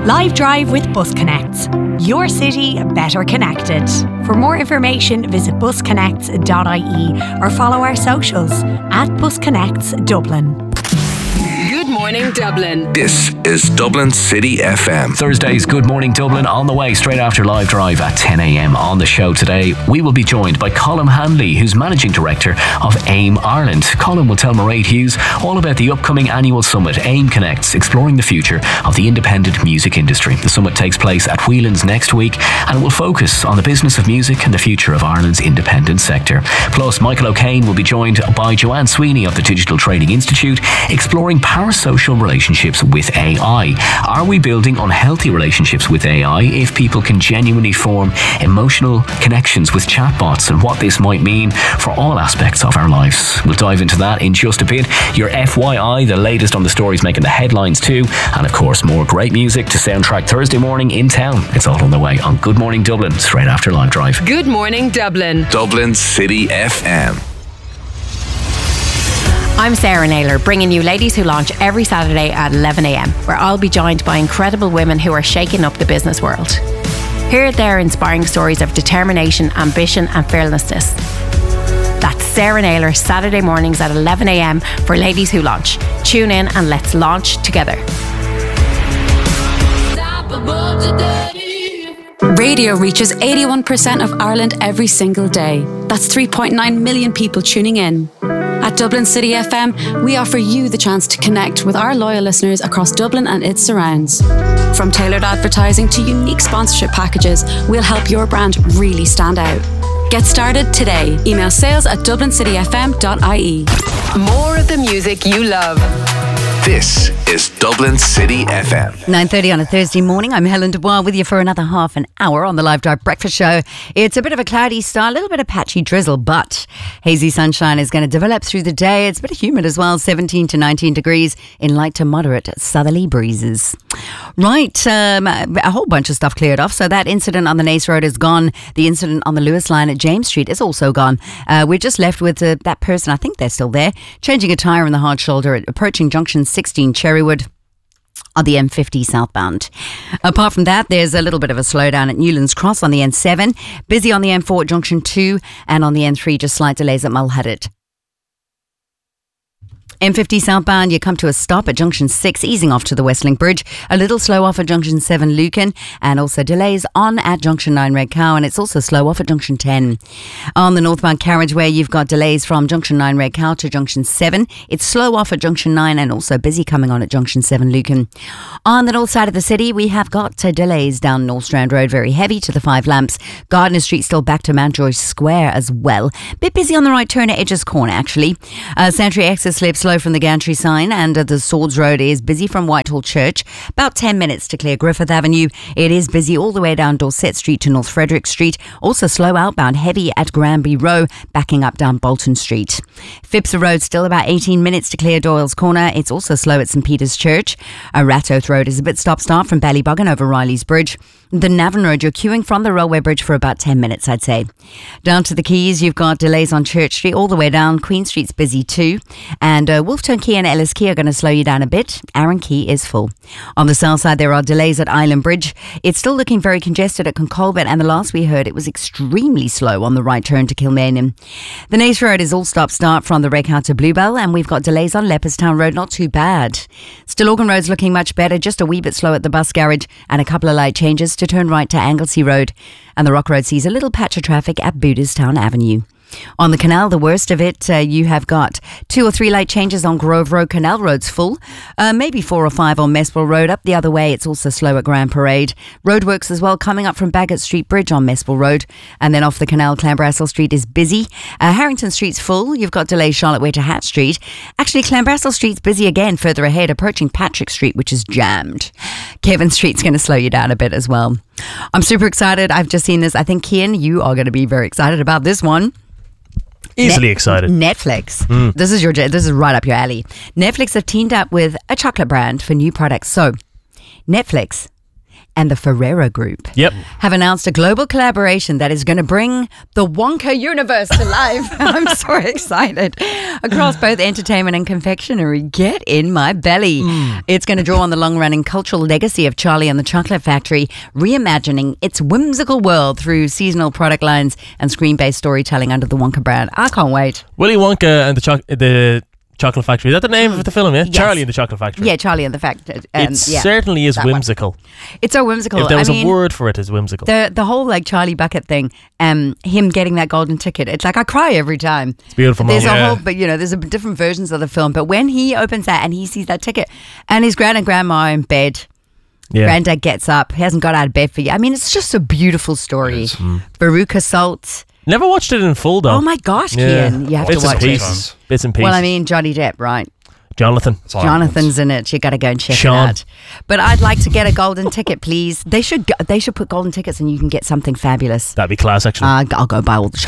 Live Drive with Bus Connects. Your city better connected. For more information, visit busconnects.ie or follow our socials at Bus Connects Dublin. Good Morning Dublin. This is Dublin City FM. Thursday's Good Morning Dublin on the way straight after Live Drive at 10 a.m. On the show today, we will be joined by Colin Hanley, who's Managing Director of AIM Ireland. Colin will tell Mairead Hughes all about the upcoming annual summit, AIM Connects, exploring the future of the independent music industry. The summit takes place at Whelan's next week and will focus on the business of music and the future of Ireland's independent sector. Plus, Michael O'Kane will be joined by Joanne Sweeney of the Digital Trading Institute, exploring parasocial relationships with AI. Are we building unhealthy relationships with AI if people can genuinely form emotional connections with chatbots, and what this might mean for all aspects of our lives? We'll dive into that in just a bit. Your FYI, the latest on the stories making the headlines too, and of course more great music to soundtrack Thursday morning in town. It's all on the way on Good Morning Dublin straight after Live Drive. Good Morning Dublin. Dublin City FM. I'm Sarah Naylor, bringing you Ladies Who Launch every Saturday at 11 a.m, where I'll be joined by incredible women who are shaking up the business world. Hear their inspiring stories of determination, ambition and fearlessness. That's Sarah Naylor, Saturday mornings at 11 a.m. for Ladies Who Launch. Tune in and let's launch together. Radio reaches 81% of Ireland every single day. That's 3.9 million people tuning in. At Dublin City FM, we offer you the chance to connect with our loyal listeners across Dublin and its surrounds. From tailored advertising to unique sponsorship packages, we'll help your brand really stand out. Get started today. Email sales@dublincityfm.ie. More of the music you love. This is Dublin City FM. 9:30 on a Thursday morning. I'm Helen Dubois with you for another half an hour on the Live Drive Breakfast Show. It's a bit of a cloudy start, a little bit of patchy drizzle, but hazy sunshine is going to develop through the day. It's a bit humid as well, 17 to 19 degrees in light to moderate southerly breezes. Right, a whole bunch of stuff cleared off. So that incident on the Naas Road is gone. The incident on the Lewis line at James Street is also gone. We're just left with that person, I think they're still there, changing a tyre in the hard shoulder, approaching junction 16 Cherrywood on the M50 southbound. Apart from that, there's a little bit of a slowdown at Newlands Cross on the N7, busy on the M4 at junction 2, and on the N3 just slight delays at Mulhadid. M50 southbound, you come to a stop at junction 6, easing off to the Westlink Bridge. A little slow off at junction 7 Lucan, and also delays on at junction 9 Red Cow, and it's also slow off at junction 10. On the northbound carriageway, you've got delays from junction 9 Red Cow to junction 7. It's slow off at junction 9 and also busy coming on at junction 7 Lucan. On the north side of the city, we have got delays down North Strand Road, very heavy to the Five Lamps. Gardner Street still back to Mountjoy Square as well. Bit busy on the right turn at Edges Corner actually. Santry exit slip slow from the Gantry sign, and the Swords Road is busy from Whitehall Church. About 10 minutes to clear Griffith Avenue. It is busy all the way down Dorset Street to North Frederick Street. Also slow outbound, heavy at Granby Row, backing up down Bolton Street. Phipps Road still about 18 minutes to clear Doyle's Corner. It's also slow at St Peter's Church. Ratoath Road is a bit stop-start from Ballybuggan over Riley's Bridge. The Navan Road, you're queuing from the railway bridge for about 10 minutes, I'd say. Down to the Quays, you've got delays on Church Street all the way down. Queen Street's busy too. And Wolfton Quay and Ellis Quay are going to slow you down a bit. Arran Quay is full. On the south side, there are delays at Island Bridge. It's still looking very congested at Concolbert, and the last we heard, it was extremely slow on the right turn to Kilmainham. The Naas Road is all stop-start from the Redcow to Bluebell, and we've got delays on Leopardstown Road, not too bad. Stillorgan Road's looking much better, just a wee bit slow at the bus garage, and a couple of light changes to turn right to Anglesey Road. And the Rock Road sees a little patch of traffic at Booterstown Avenue. On the canal, the worst of it, you have got 2 or 3 light changes on Grove Road. Canal Road's full. Maybe 4 or 5 on Mespel Road. Up the other way, it's also slow at Grand Parade. Roadworks as well, coming up from Bagot Street Bridge on Mespel Road. And then off the canal, Clanbrassil Street is busy. Harrington Street's full. You've got delays Charlotte Way to Hat Street. Actually, Clanbrassil Street's busy again further ahead, approaching Patrick Street, which is jammed. Kevin Street's going to slow you down a bit as well. I'm super excited. I've just seen this. I think, Kian, you are going to be very excited about this one. Easily excited. Netflix. This is right up your alley. Netflix have teamed up with a chocolate brand for new products. So, Netflix and the Ferrera Group have announced a global collaboration that is going to bring the Wonka universe to life. I'm so excited. Across both entertainment and confectionery. Get in my belly. It's going to draw on the long-running cultural legacy of Charlie and the Chocolate Factory, reimagining its whimsical world through seasonal product lines and screen-based storytelling under the Wonka brand. I can't wait. Willy Wonka and the Chocolate Factory. Is that the name of the film, yeah? Yes. Charlie and the Chocolate Factory. Yeah, Charlie and the Factory. It certainly is whimsical. It's so whimsical. If there was a word for it, it's whimsical. The whole like Charlie Bucket thing, him getting that golden ticket, it's like I cry every time. It's a beautiful moment. There's a whole, but there's different versions of the film. But when he opens that and he sees that ticket, and his grand and grandma in bed, granddad gets up, he hasn't got out of bed for you. I mean, it's just a beautiful story. Veruca Salt. Never watched it in full though. Oh my gosh, Cian, you have to watch it. Bits and pieces. Well, I mean, Johnny Depp, right? Jonathan's in it. You got to go and check Sean. it out. But I'd like to get a golden ticket, please. They should put golden tickets, and you can get something fabulous. That'd be class, actually. I'll go buy all the